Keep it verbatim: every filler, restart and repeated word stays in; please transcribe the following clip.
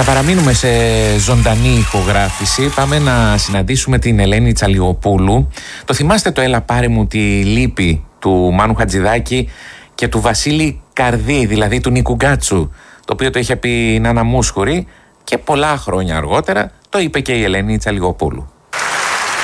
Θα παραμείνουμε σε ζωντανή ηχογράφηση. Πάμε να συναντήσουμε την Ελένη Τσαλιγοπούλου. Το θυμάστε το «Έλα πάρε μου τη λύπη» του Μάνου Χατζηδάκη και του Βασίλη Καρδί, δηλαδή του Νίκου Γκάτσου, το οποίο το είχε πει η Νάνα Μούσχουρη και πολλά χρόνια αργότερα το είπε και η Ελένη Τσαλιγοπούλου.